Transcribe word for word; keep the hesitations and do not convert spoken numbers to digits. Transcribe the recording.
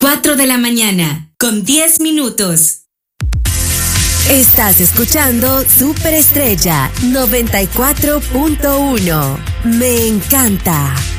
cuatro de la mañana, con diez minutos. Estás escuchando Superestrella noventa y cuatro punto uno. Me encanta.